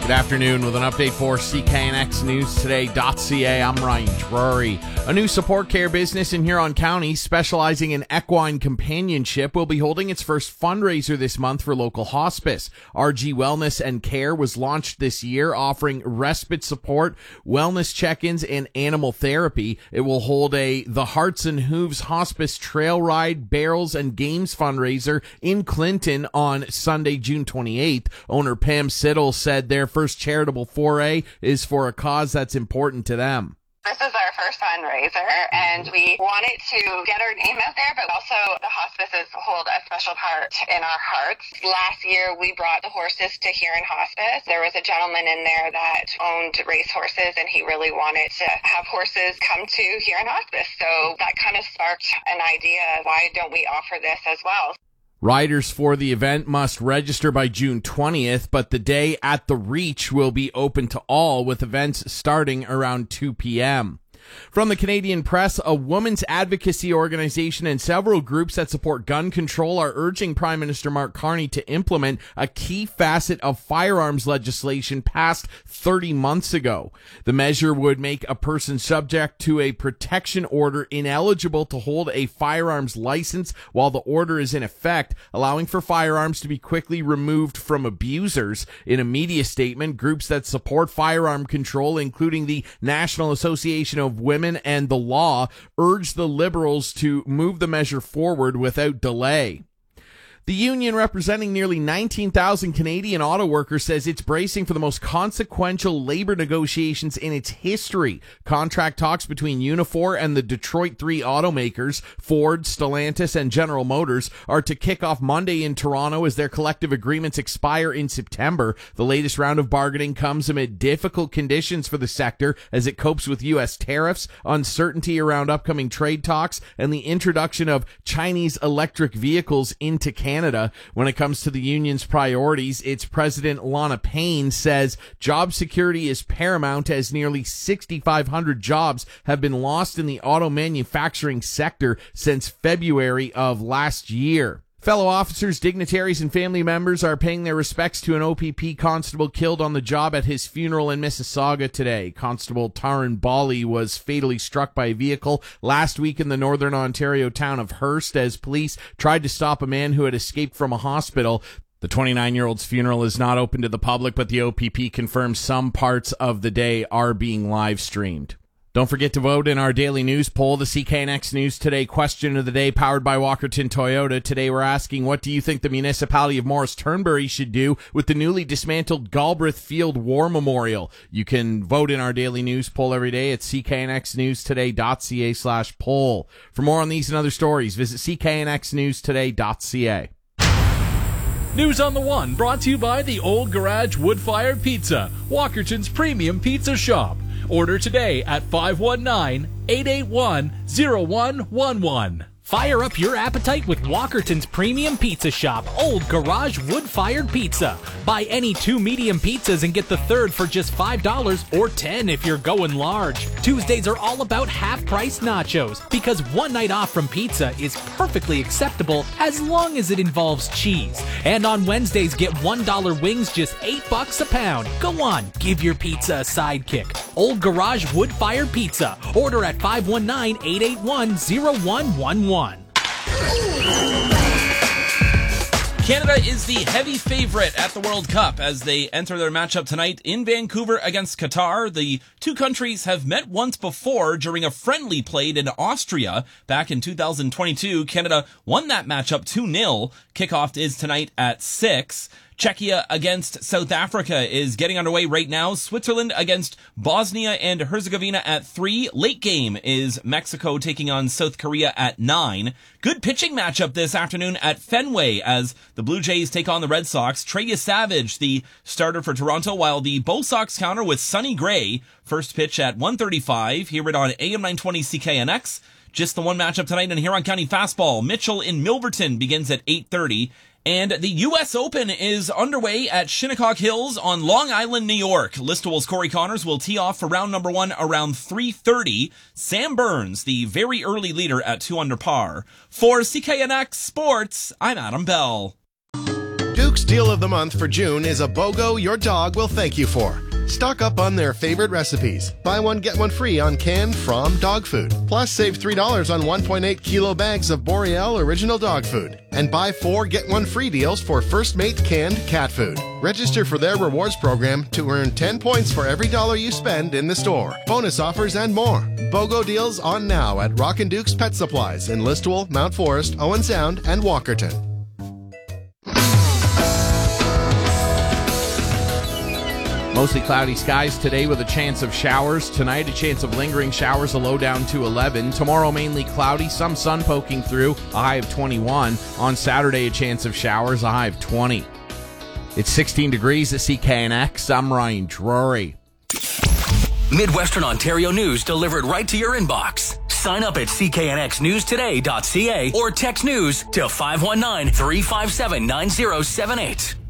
Good afternoon with an update for CKNX News Today.ca. I'm Ryan Drury. A new support care business in Huron County specializing in equine companionship will be holding its first fundraiser this month for local hospice. RG Wellness and Care was launched this year, offering respite support, wellness check-ins, and animal therapy. It will hold the Hearts and Hooves Hospice Trail Ride, Barrels, and Games fundraiser in Clinton on Sunday, June 28th. Owner Pam Siddle said their first charitable foray is for a cause that's important to them. This is our first fundraiser, and we wanted to get our name out there, but also the hospices hold a special part in our hearts. Last year, we brought the horses to Huron Hospice. There was a gentleman in there that owned race horses, and he really wanted to have horses come to Huron Hospice. So that kind of sparked an idea, why don't we offer this as well? Riders for the event must register by June 20th, but the day at the Reach will be open to all, with events starting around 2 p.m. From the Canadian Press, a women's advocacy organization and several groups that support gun control are urging Prime Minister Mark Carney to implement a key facet of firearms legislation passed 30 months ago. The measure would make a person subject to a protection order ineligible to hold a firearms license while the order is in effect, allowing for firearms to be quickly removed from abusers. In a media statement, groups that support firearm control, including the National Association of Women and the Law, urge the Liberals to move the measure forward without delay. The union representing nearly 19,000 Canadian auto workers says it's bracing for the most consequential labor negotiations in its history. Contract talks between Unifor and the Detroit 3 automakers, Ford, Stellantis, and General Motors, are to kick off Monday in Toronto as their collective agreements expire in September. The latest round of bargaining comes amid difficult conditions for the sector as it copes with U.S. tariffs, uncertainty around upcoming trade talks, and the introduction of Chinese electric vehicles into Canada. When it comes to the union's priorities, its president, Lana Payne, says job security is paramount as nearly 6,500 jobs have been lost in the auto manufacturing sector since February of last year. Fellow officers, dignitaries, and family members are paying their respects to an OPP constable killed on the job at his funeral in Mississauga today. Constable Taryn Bali was fatally struck by a vehicle last week in the northern Ontario town of Hearst as police tried to stop a man who had escaped from a hospital. The 29-year-old's funeral is not open to the public, but the OPP confirms some parts of the day are being live streamed. Don't forget to vote in our daily news poll, the CKNX News Today question of the day, powered by Walkerton Toyota. Today we're asking, what do you think the municipality of Morris Turnberry should do with the newly dismantled Galbraith Field War Memorial? You can vote in our daily news poll every day at cknxnewstoday.ca/poll. For more on these and other stories, visit cknxnewstoday.ca. News on the One, brought to you by the Old Garage Wood-Fired Pizza, Walkerton's premium pizza shop. Order today at 519-881-0111. Fire up your appetite with Walkerton's premium pizza shop, Old Garage Wood-Fired Pizza. Buy any 2 medium pizzas and get the third for just $5 or $10 if you're going large. Tuesdays are all about half-price nachos because one night off from pizza is perfectly acceptable as long as it involves cheese. And on Wednesdays, get $1 wings just $8 a pound. Go on, give your pizza a sidekick. Old Garage Wood-Fired Pizza. Order at 519-881-0111. Canada is the heavy favorite at the World Cup as they enter their matchup tonight in Vancouver against Qatar. The two countries have met once before during a friendly played in Austria back in 2022. Canada won that matchup 2-0. Kickoff is tonight at 6. Czechia against South Africa is getting underway right now. Switzerland against Bosnia and Herzegovina at 3. Late game is Mexico taking on South Korea at 9. Good pitching matchup this afternoon at Fenway as the Blue Jays take on the Red Sox. Trey Savage, the starter for Toronto, while the Bo Sox counter with Sonny Gray. First pitch at 1:35. Hear it on AM 920 CKNX. Just the one matchup tonight in Huron County Fastball. Mitchell in Milverton begins at 8:30. And the U.S. Open is underway at Shinnecock Hills on Long Island, New York. Listowel's Corey Connors will tee off for round number 1 around 3:30. Sam Burns, the very early leader at 2 under par. For CKNX Sports, I'm Adam Bell. Duke's deal of the month for June is a BOGO your dog will thank you for. Stock up on their favorite recipes. Buy one, get one free on canned From dog food. Plus, save $3 on 1.8 kilo bags of Boreal original dog food. And buy 4, get one free deals for First Mate canned cat food. Register for their rewards program to earn 10 points for every dollar you spend in the store. Bonus offers and more. BOGO deals on now at Rockin' Duke's Pet Supplies in Listowel, Mount Forest, Owen Sound, and Walkerton. Mostly cloudy skies today with a chance of showers. Tonight, a chance of lingering showers, a low down to 11. Tomorrow, mainly cloudy, some sun poking through, a high of 21. On Saturday, a chance of showers, a high of 20. It's 16 degrees at CKNX. I'm Ryan Drury. Midwestern Ontario news delivered right to your inbox. Sign up at cknxnewstoday.ca or text news to 519-357-9078.